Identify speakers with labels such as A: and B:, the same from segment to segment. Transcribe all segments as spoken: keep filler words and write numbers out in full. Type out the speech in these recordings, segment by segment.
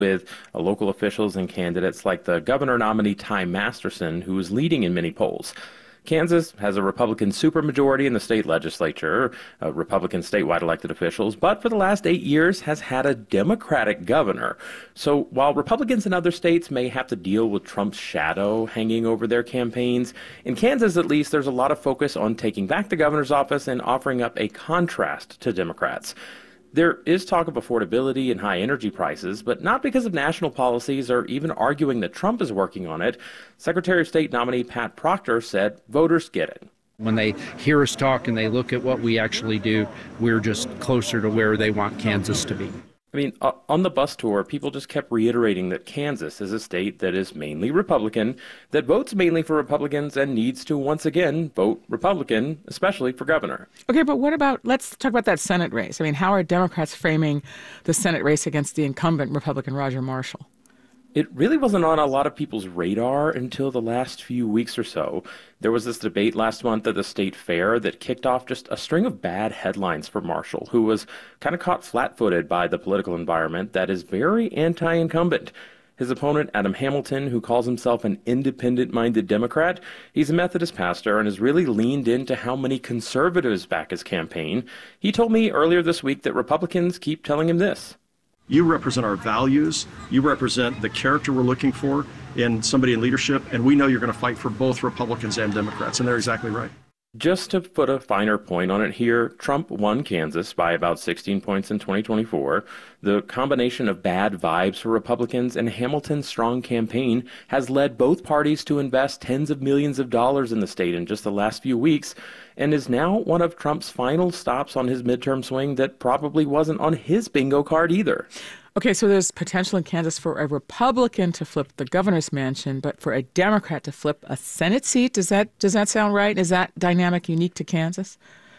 A: with uh, local officials and candidates like the governor nominee Ty Masterson, who is leading in many polls. Kansas has a Republican supermajority in the state legislature, uh, Republican statewide elected officials, but for the last eight years has had a Democratic governor. So while Republicans in other states may have to deal with Trump's shadow hanging over their campaigns, in Kansas at least there's a lot of focus on taking back the governor's office and offering up a contrast to Democrats. There is talk of affordability and high energy prices, but not because of national policies or even arguing that Trump is working on it. Secretary of State nominee Pat Proctor said voters get it.
B: When they hear us talk and they look at what we actually do, we're just closer to where they want Kansas to be.
A: I mean, uh, on the bus tour, people just kept reiterating that Kansas is a state that is mainly Republican, that votes mainly for Republicans, and needs to once again vote Republican, especially for governor.
C: Okay, but what about, let's talk about that Senate race. I mean, how are Democrats framing the Senate race against the incumbent Republican Roger Marshall?
A: It really wasn't on a lot of people's radar until the last few weeks or so. There was this debate last month at the state fair that kicked off just a string of bad headlines for Marshall, who was kind of caught flat-footed by the political environment that is very anti-incumbent. His opponent, Adam Hamilton, who calls himself an independent-minded Democrat, he's a Methodist pastor and has really leaned into how many conservatives back his campaign. He told me earlier this week that Republicans keep telling him this.
D: You represent our values. You represent the character we're looking for in somebody in leadership, and we know you're going to fight for both Republicans and Democrats, and they're exactly right.
A: Just to put a finer point on it here, Trump won Kansas by about sixteen points in twenty twenty-four. The combination of bad vibes for Republicans and Hamilton's strong campaign has led both parties to invest tens of millions of dollars in the state in just the last few weeks, and is now one of Trump's final stops on his midterm swing that probably wasn't on his bingo card either.
C: Okay, so there's potential in Kansas for a Republican to flip the governor's mansion, but for a Democrat to flip a Senate seat. Does that does that sound right? Is that dynamic unique to Kansas?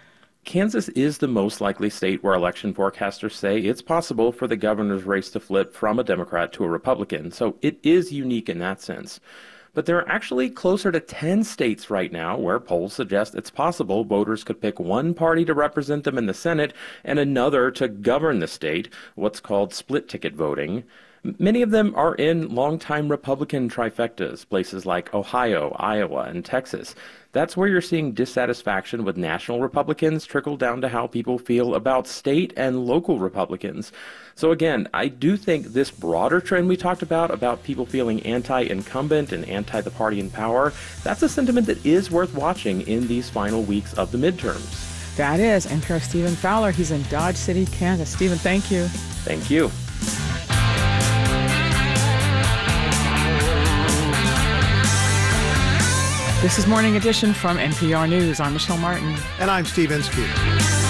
A: Kansas is the most likely state where election forecasters say it's possible for the governor's race to flip from a Democrat to a Republican, so it is unique in that sense. But there are actually closer to ten states right now where polls suggest it's possible voters could pick one party to represent them in the Senate and another to govern the state, what's called split ticket voting. Many of them are in longtime Republican trifectas, places like Ohio, Iowa, and Texas. That's where you're seeing dissatisfaction with national Republicans trickle down to how people feel about state and local Republicans. So again, I do think this broader trend we talked about, about people feeling anti-incumbent and anti the party in power, that's a sentiment that is worth watching in these final weeks of the midterms.
C: That is N P R's Stephen Fowler. He's in Dodge City, Kansas. Stephen, thank you.
A: Thank you.
C: This is Morning Edition from N P R News. I'm Michelle Martin.
E: And I'm Steve Inskeep.